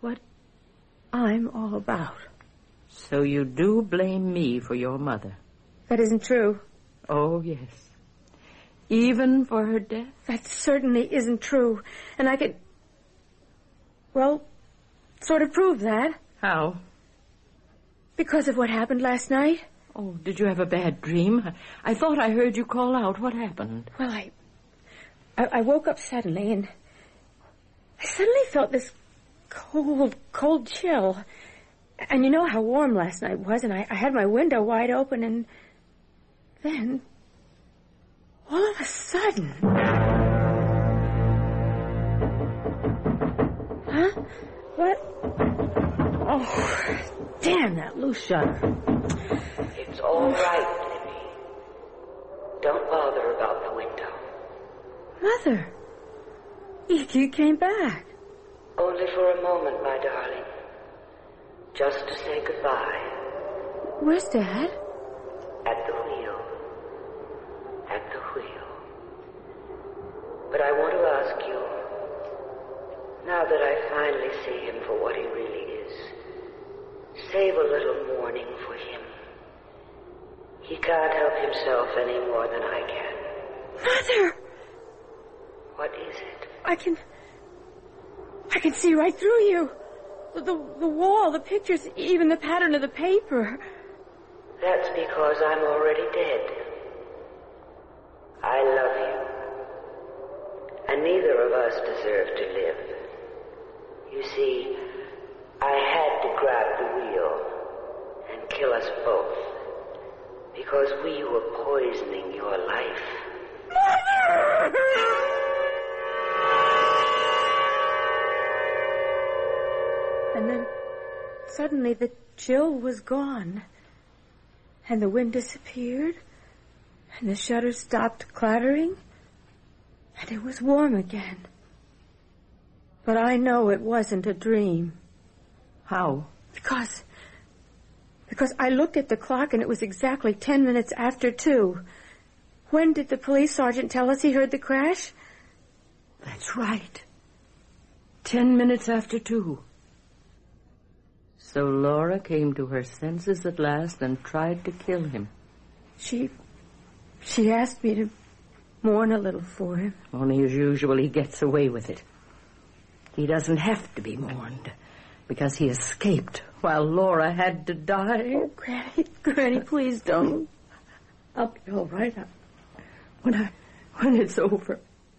what I'm all about. So you do blame me for your mother? That isn't true. Oh, yes. Even for her death? That certainly isn't true. And I could, well, sort of prove that. How? Because of what happened last night. Oh, did you have a bad dream? I thought I heard you call out. What happened? Well, I woke up suddenly, and I suddenly felt this cold chill. And you know how warm last night was, and I had my window wide open, and then, all of a sudden... Huh? What? Oh, damn that loose shutter. It's all right, Libby. Don't bother about the window. Mother, you came back. Only for a moment, my darling. Just to say goodbye. Where's Dad? At the wheel. At the wheel. But I want to ask you, now that I finally see him for what he really is, save a little mourning for him. He can't help himself any more than I can. Mother! What is it? I can see right through you. The wall, the pictures, even the pattern of the paper. That's because I'm already dead. I love you. And neither of us deserve to live. You see, I had to grab the wheel and kill us both. Because we were poisoning your life. Mother! And then, suddenly, the chill was gone. And the wind disappeared. And the shutters stopped clattering. And it was warm again. But I know it wasn't a dream. How? Because I looked at the clock and it was exactly 10 minutes after 2. When did the police sergeant tell us he heard the crash? That's right. 10 minutes after 2. So Laura came to her senses at last and tried to kill him. She asked me to mourn a little for him. Only as usual, he gets away with it. He doesn't have to be mourned because he escaped while Laura had to die. Oh, Granny, please don't. I'll be all right when it's over.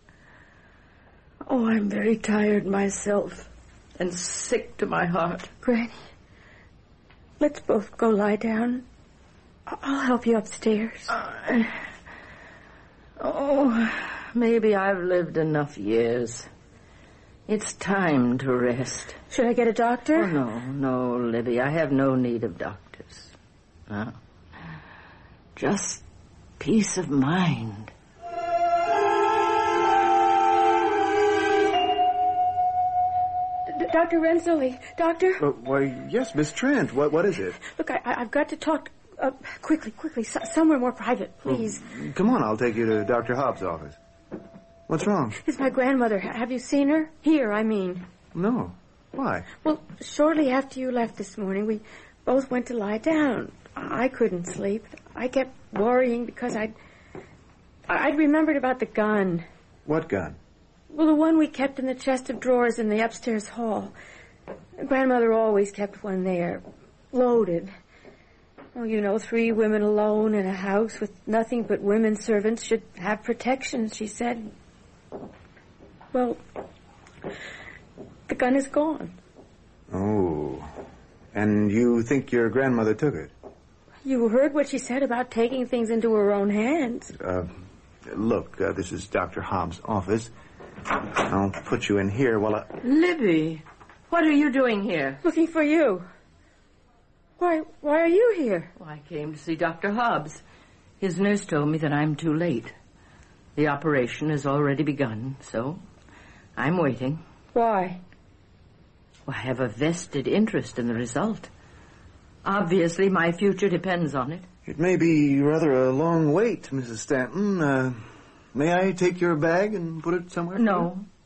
Oh, I'm very tired myself and sick to my heart. Granny, let's both go lie down. I'll help you upstairs. Maybe I've lived enough years. It's time to rest. Should I get a doctor? Oh, no, Libby. I have no need of doctors. No. Just peace of mind. Dr. Renzulli, doctor? Why, yes, Miss Trent. What is it? Look, I've got to talk quickly, somewhere more private, please. Come on, I'll take you to Dr. Hobbs' office. What's wrong? It's my grandmother. Have you seen her? Here, I mean. No. Why? Well, shortly after you left this morning, we both went to lie down. I couldn't sleep. I kept worrying because I'd remembered about the gun. What gun? Well, the one we kept in the chest of drawers in the upstairs hall. Grandmother always kept one there, loaded. Well, you know, 3 women alone in a house with nothing but women servants should have protection, she said. Well, the gun is gone. Oh. And you think your grandmother took it? You heard what she said about taking things into her own hands. Look, this is Dr. Hobbs' office. I'll put you in here while I... Libby, what are you doing here? Looking for you. Why are you here? Well, I came to see Dr. Hobbs. His nurse told me that I'm too late. The operation has already begun, so I'm waiting. Why? Well, I have a vested interest in the result. Obviously, my future depends on it. It may be rather a long wait, Mrs. Stanton. May I take your bag and put it somewhere? No.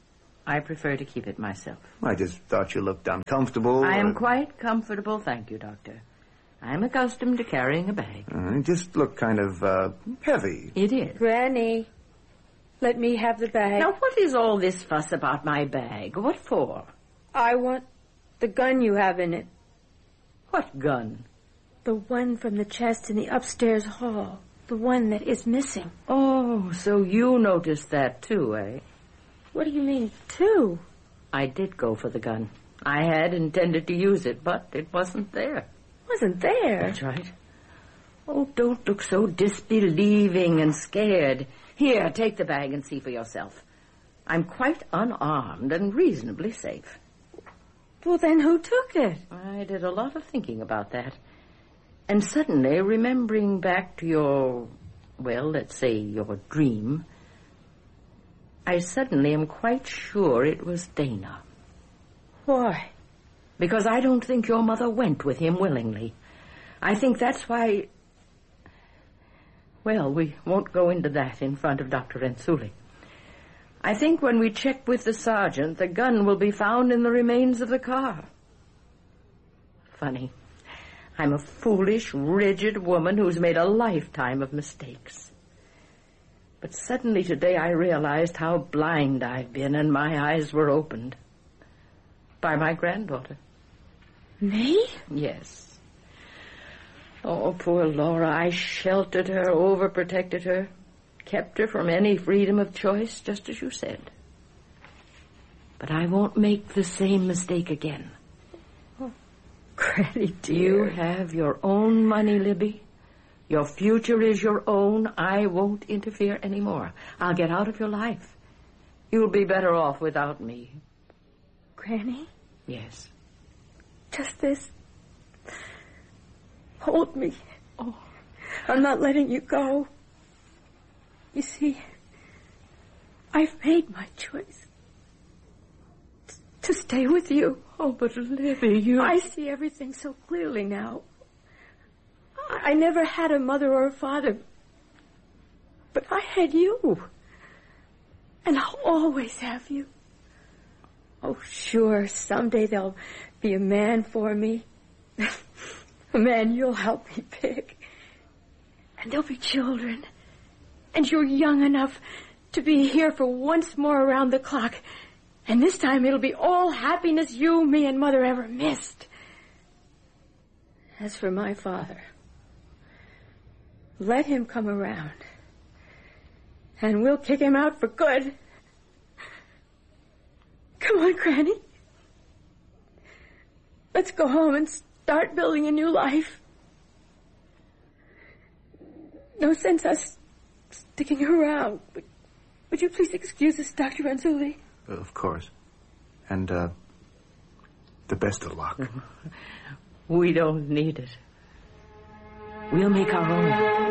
I prefer to keep it myself. I just thought you looked uncomfortable. I am quite comfortable, thank you, Doctor. I'm accustomed to carrying a bag. You just look kind of, heavy. It is. Granny, let me have the bag. Now, what is all this fuss about my bag? What for? I want the gun you have in it. What gun? The one from the chest in the upstairs hall. The one that is missing. Oh, so you noticed that too, eh? What do you mean, two? I did go for the gun. I had intended to use it, but it wasn't there. Wasn't there? That's right. Oh, don't look so disbelieving and scared. Here, take the bag and see for yourself. I'm quite unarmed and reasonably safe. Well, then who took it? I did a lot of thinking about that. And suddenly, remembering back to your, well, let's say your dream, I suddenly am quite sure it was Dana. Why? Because I don't think your mother went with him willingly. I think that's why... Well, we won't go into that in front of Dr. Renzulli. I think when we check with the sergeant, the gun will be found in the remains of the car. Funny. I'm a foolish, rigid woman who's made a lifetime of mistakes. But suddenly today I realized how blind I've been, and my eyes were opened. By my granddaughter. Me? Yes. Oh, poor Laura. I sheltered her, overprotected her, kept her from any freedom of choice, just as you said. But I won't make the same mistake again. Oh, Granny, dear. You have your own money, Libby. Your future is your own. I won't interfere anymore. I'll get out of your life. You'll be better off without me. Granny? Yes. Just this. Hold me. Oh. I'm not letting you go. You see, I've made my choice. To stay with you. Oh, but Libby, you... I see everything so clearly now. I never had a mother or a father. But I had you. And I'll always have you. Oh, sure, someday there'll be a man for me. A man you'll help me pick. And there'll be children. And you're young enough to be here for once more around the clock. And this time it'll be all happiness you, me, and Mother ever missed. As for my father, let him come around. And we'll kick him out for good. Come on, Granny. Let's go home and start building a new life. No sense us sticking around. Would you please excuse us, Dr. Renzulli? Of course. And, the best of luck. We don't need it. We'll make our own.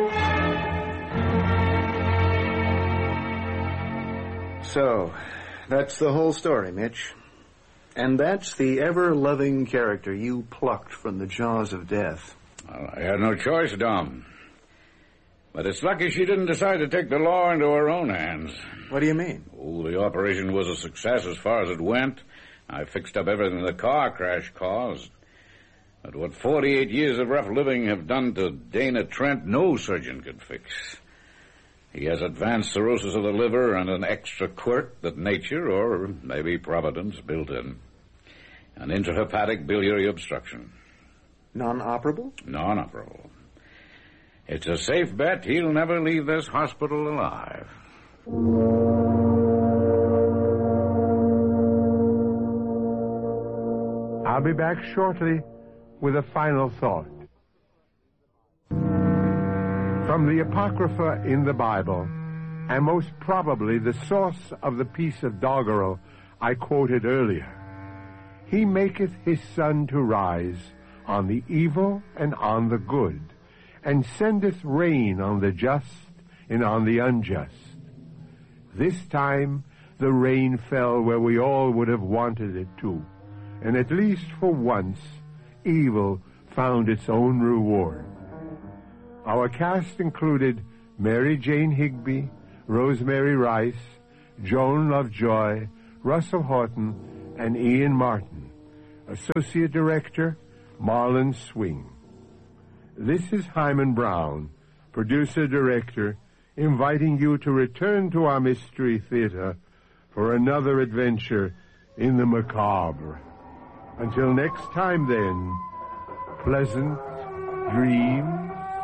So, that's the whole story, Mitch. And that's the ever-loving character you plucked from the jaws of death. Well, I had no choice, Dom. But it's lucky she didn't decide to take the law into her own hands. What do you mean? Oh, the operation was a success as far as it went. I fixed up everything the car crash caused. But what 48 years of rough living have done to Dana Trent, no surgeon could fix. He has advanced cirrhosis of the liver and an extra quirk that nature, or maybe Providence, built in. An intrahepatic biliary obstruction. Non-operable? Non-operable. It's a safe bet he'll never leave this hospital alive. I'll be back shortly with a final thought. From the Apocrypha in the Bible, and most probably the source of the piece of doggerel I quoted earlier, he maketh his sun to rise on the evil and on the good, and sendeth rain on the just and on the unjust. This time the rain fell where we all would have wanted it to, and at least for once evil found its own reward. Our cast included Mary Jane Higby, Rosemary Rice, Joan Lovejoy, Russell Horton, and Ian Martin. Associate Director, Marlon Swing. This is Hyman Brown, Producer-Director, inviting you to return to our Mystery Theater for another adventure in the macabre. Until next time, then, pleasant dreams.